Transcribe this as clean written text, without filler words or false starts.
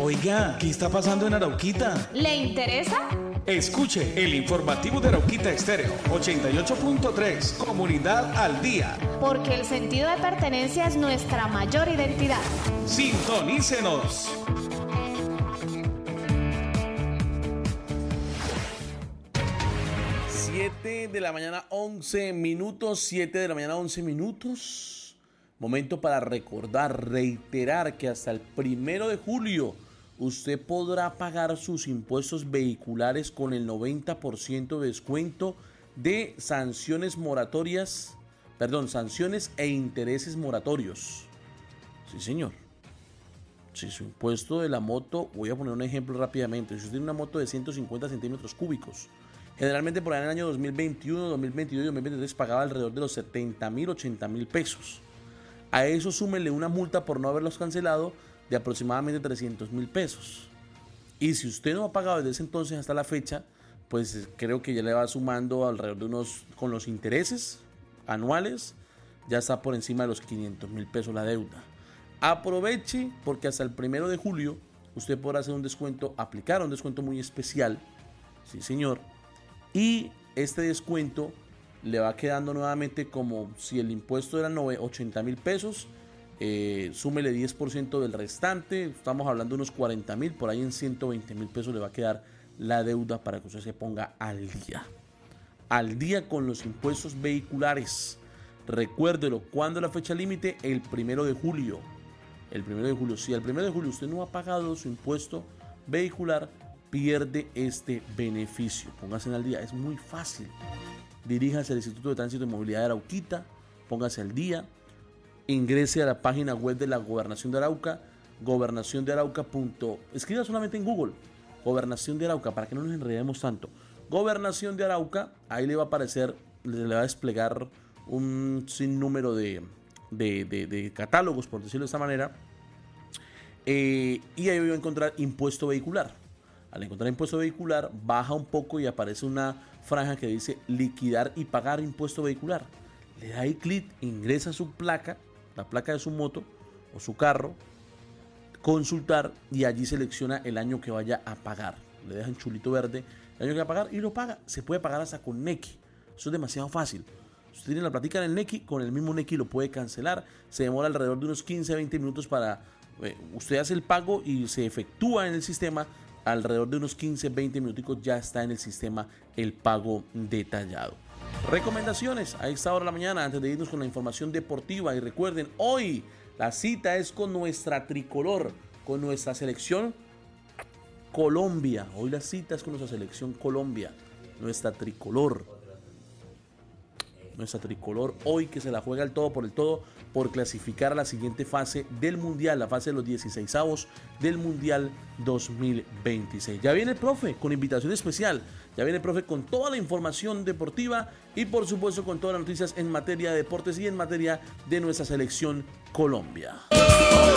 Oiga, ¿qué está pasando en Arauquita? ¿Le interesa? Escuche el informativo de Arauquita Estéreo 88.3, Comunidad al Día. Porque el sentido de pertenencia es nuestra mayor identidad. Sintonícenos. Siete de la mañana, 11 minutos. 7 de la mañana, 11 minutos. Momento para recordar, reiterar que hasta el 1 de julio usted podrá pagar sus impuestos vehiculares con el 90% de descuento de sanciones e intereses moratorios. Sí, señor. Si su impuesto de la moto, voy a poner un ejemplo rápidamente. Si usted tiene una moto de 150 centímetros cúbicos, generalmente por ahí en el año 2021, 2022 y 2023 pagaba alrededor de los 70,000, 80,000 pesos. A eso súmele una multa por no haberlos cancelado de aproximadamente 300,000 pesos. Y si usted no ha pagado desde ese entonces hasta la fecha, pues creo que ya le va sumando alrededor de unos, con los intereses anuales, ya está por encima de los 500,000 pesos la deuda. Aproveche porque hasta el 1 de julio usted podrá hacer un descuento, aplicar un descuento muy especial, sí señor, y este descuento le va quedando nuevamente como si el impuesto era 80,000 pesos, súmele 10% del restante, estamos hablando de unos 40,000, por ahí en 120,000 pesos le va a quedar la deuda para que usted se ponga al día con los impuestos vehiculares. Recuérdelo, ¿cuándo es la fecha límite? El 1 de julio. El 1 de julio, si el 1 de julio usted no ha pagado su impuesto vehicular, pierde este beneficio. Póngase al día, es muy fácil. Diríjase al Instituto de Tránsito y Movilidad de Arauquita, póngase al día, ingrese a la página web de la Gobernación de Arauca, escriba solamente en Google, Gobernación de Arauca, para que no nos enredemos tanto. Gobernación de Arauca, ahí le va a aparecer, le va a desplegar un sinnúmero de catálogos, por decirlo de esta manera, y ahí va a encontrar impuesto vehicular. Al encontrar impuesto vehicular, baja un poco y aparece una franja que dice liquidar y pagar impuesto vehicular. Le da ahí clic, ingresa su placa, la placa de su moto o su carro, consultar y allí selecciona el año que vaya a pagar. Le dejan chulito verde el año que va a pagar y lo paga. Se puede pagar hasta con Nequi. Eso es demasiado fácil. Usted tiene la platica en el Nequi, con el mismo Nequi lo puede cancelar. Se demora alrededor de unos 15-20 minutos para... usted hace el pago y se efectúa en el sistema. Alrededor de unos 15-20 minuticos ya está en el sistema el pago detallado. Recomendaciones a esta hora de la mañana antes de irnos con la información deportiva. Y recuerden, hoy la cita es con nuestra tricolor, con nuestra selección Colombia. Hoy la cita es con nuestra selección Colombia, nuestra tricolor. Nuestra tricolor hoy que se la juega el todo por clasificar a la siguiente fase del Mundial, la fase de los 16avos del Mundial 2026. Ya viene el profe con invitación especial, ya viene el profe con toda la información deportiva y por supuesto con todas las noticias en materia de deportes y en materia de nuestra selección Colombia.